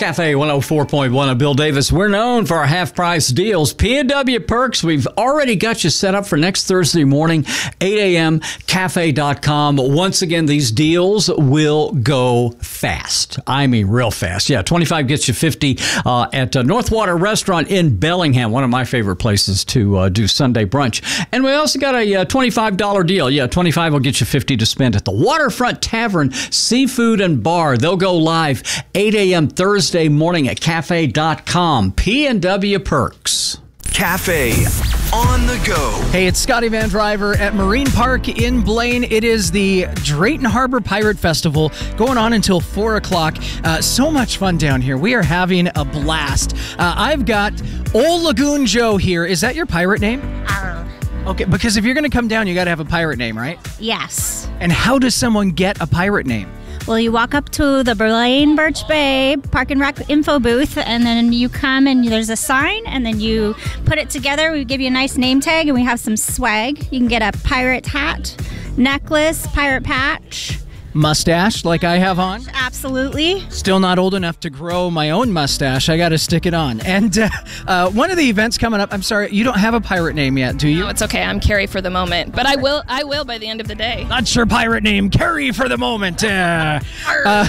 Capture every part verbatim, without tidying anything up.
Cafe one oh four point one of Bill Davis. We're known for our half-price deals. P and W Perks, we've already got you set up for next Thursday morning, eight a.m., cafe dot com. Once again, these deals will go fast. I mean, real fast. Yeah, twenty-five gets you fifty uh, at uh, Northwater Restaurant in Bellingham, one of my favorite places to uh, do Sunday brunch. And we also got a uh, twenty-five dollars deal. Yeah, twenty-five will get you fifty to spend at the Waterfront Tavern Seafood and Bar. They'll go live eight a.m. Thursday morning at cafe dot com. P and W Perks. Cafe on the go. Hey, it's Scotty Van Driver at Marine Park in Blaine. It is the Drayton Harbor Pirate Festival going on until four o'clock. Uh, so much fun down here. We are having a blast. Uh, I've got Old Lagoon Joe here. Is that your pirate name? Arr. Okay, because if you're going to come down, you got to have a pirate name, right? Yes. And how does someone get a pirate name? Well, you walk up to the Blaine Birch Bay Park and Rec info booth, and then you come and there's a sign, and then you put it together. We give you a nice name tag, and we have some swag. You can get a pirate hat, necklace, pirate patch. Mustache like I have on? Absolutely. Still not old enough to grow my own mustache. I got to stick it on. And uh, uh, one of the events coming up, I'm sorry, you don't have a pirate name yet, do you? No, it's okay. I'm Carrie for the moment. But I will I will by the end of the day. Not your pirate name, Carrie for the moment. Uh, uh,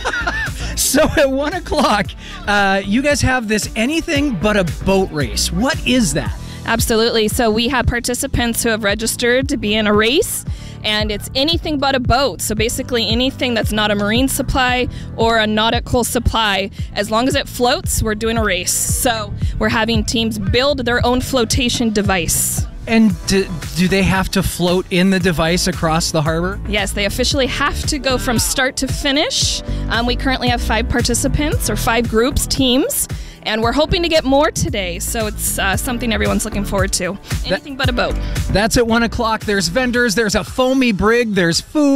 so at one o'clock, uh, you guys have this anything but a boat race. What is that? Absolutely. So we have participants who have registered to be in a race, and it's anything but a boat. So basically anything that's not a marine supply or a nautical supply, as long as it floats, we're doing a race. So we're having teams build their own flotation device. And do, do they have to float in the device across the harbor? Yes, they officially have to go from start to finish. Um, we currently have five participants, or five groups, teams, and we're hoping to get more today. So it's uh, something everyone's looking forward to. Anything that, but a boat. That's at one o'clock. There's vendors, there's a foamy brig, there's food.